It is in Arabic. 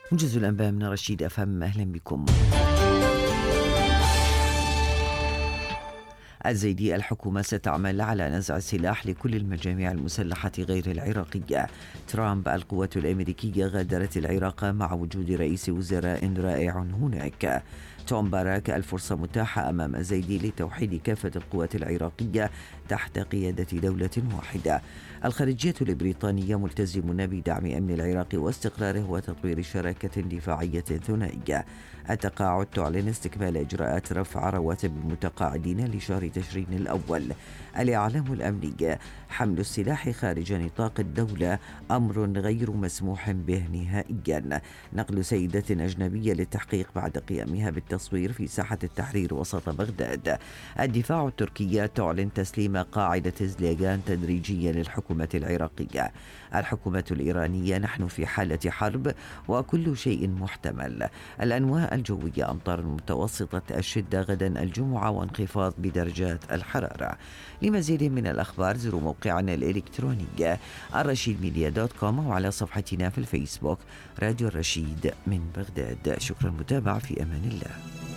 موجز الأنباء من رشيد أفهم، أهلا بكم. الزيدي: الحكومة ستعمل على نزع السلاح لكل المجاميع المسلحة غير العراقية. ترامب: القوات الأمريكية غادرت العراق مع وجود رئيس وزراء رائع هناك. توم باراك: الفرصة متاحة أمام الزيدي لتوحيد كافة القوات العراقية تحت قيادة دولة واحدة. الخارجية البريطانية: ملتزمون بدعم أمن العراق واستقراره وتطوير شراكة دفاعية ثنائية. التقاعد تعلن استكمال إجراءات رفع رواتب المتقاعدين لشهر تشرين الأول. الإعلام الأمني: حمل السلاح خارج نطاق الدولة أمر غير مسموح به نهائيا. نقل سيدة أجنبية للتحقيق بعد قيامها بالتصوير في ساحة التحرير وسط بغداد. الدفاع التركية تعلن تسليم قاعدة زليغان تدريجيا للحكومة العراقية. الحكومة الإيرانية: نحن في حالة حرب وكل شيء محتمل. الأنواء الجوية: أمطار متوسطة الشدة غدا الجمعة وانخفاض بدرجات الحرارة. لمزيد من الأخبار زوروا موقعنا الإلكتروني الرشيدميديا.com وعلى صفحتنا في الفيسبوك راديو الرشيد من بغداد. شكرا، متابعة، في أمان الله.